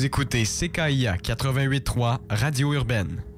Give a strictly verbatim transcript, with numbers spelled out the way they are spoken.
Vous écoutez C K I A quatre-vingt-huit point trois Radio Urbaine.